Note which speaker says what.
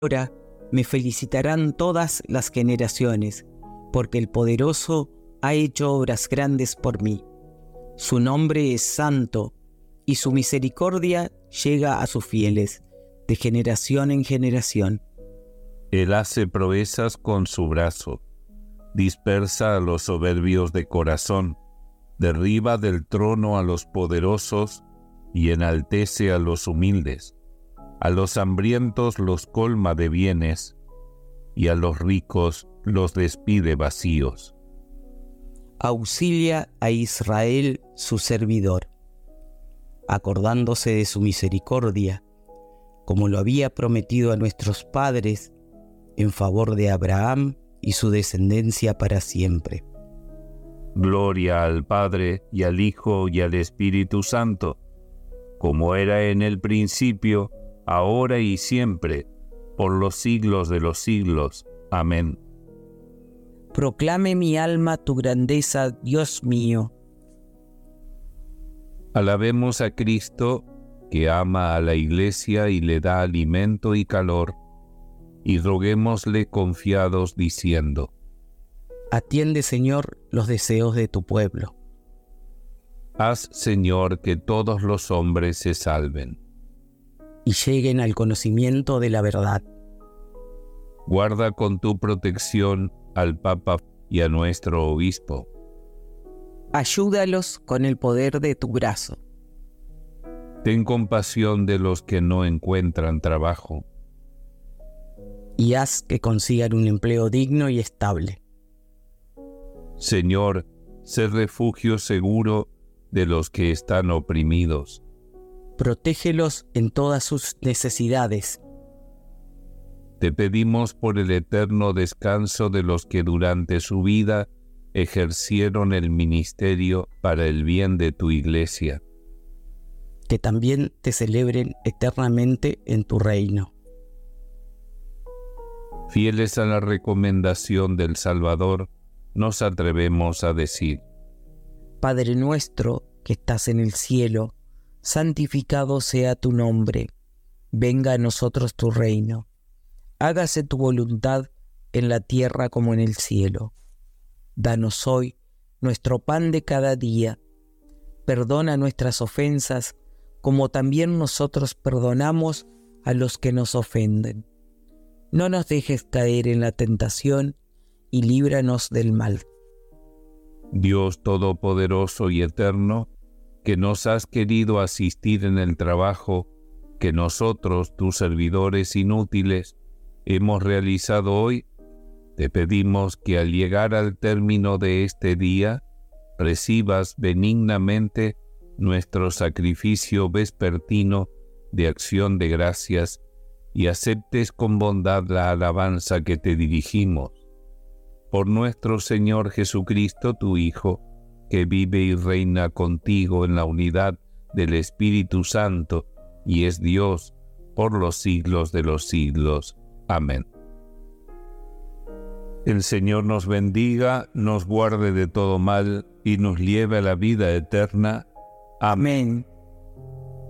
Speaker 1: Ahora me felicitarán todas las generaciones, porque el Poderoso ha hecho obras grandes por mí. Su nombre es santo, y su misericordia llega a sus fieles, de generación en generación.
Speaker 2: Él hace proezas con su brazo, dispersa a los soberbios de corazón, derriba del trono a los poderosos y enaltece a los humildes. A los hambrientos los colma de bienes, y a los ricos los despide vacíos.
Speaker 1: Auxilia a Israel su servidor, acordándose de su misericordia, como lo había prometido a nuestros padres, en favor de Abraham y su descendencia para siempre.
Speaker 2: Gloria al Padre, y al Hijo, y al Espíritu Santo, como era en el principio, ahora y siempre, por los siglos de los siglos. Amén.
Speaker 1: Proclame mi alma tu grandeza, Dios mío.
Speaker 2: Alabemos a Cristo, que ama a la Iglesia y le da alimento y calor, y roguémosle confiados diciendo:
Speaker 1: Atiende, Señor, los deseos de tu pueblo.
Speaker 2: Haz, Señor, que todos los hombres se salven.
Speaker 1: Y lleguen al conocimiento de la verdad.
Speaker 2: Guarda con tu protección al Papa y a nuestro obispo.
Speaker 1: Ayúdalos con el poder de tu brazo.
Speaker 2: Ten compasión de los que no encuentran trabajo.
Speaker 1: Y haz que consigan un empleo digno y estable.
Speaker 2: Señor, sé refugio seguro de los que están oprimidos.
Speaker 1: Protégelos en todas sus necesidades.
Speaker 2: Te pedimos por el eterno descanso de los que durante su vida ejercieron el ministerio para el bien de tu Iglesia.
Speaker 1: Que también te celebren eternamente en tu reino.
Speaker 2: Fieles a la recomendación del Salvador, nos atrevemos a decir:
Speaker 1: Padre nuestro que estás en el cielo, santificado sea tu nombre. Venga a nosotros tu reino. Hágase tu voluntad en la tierra como en el cielo. Danos hoy nuestro pan de cada día. Perdona nuestras ofensas, como también nosotros perdonamos a los que nos ofenden. No nos dejes caer en la tentación y líbranos del mal.
Speaker 2: Dios Todopoderoso y Eterno, que nos has querido asistir en el trabajo que nosotros, tus servidores inútiles, hemos realizado hoy, te pedimos que al llegar al término de este día, recibas benignamente nuestro sacrificio vespertino de acción de gracias y aceptes con bondad la alabanza que te dirigimos. Por nuestro Señor Jesucristo, tu Hijo, que vive y reina contigo en la unidad del Espíritu Santo y es Dios por los siglos de los siglos. Amén. El Señor nos bendiga, nos guarde de todo mal y nos lleve a la vida eterna. Amén.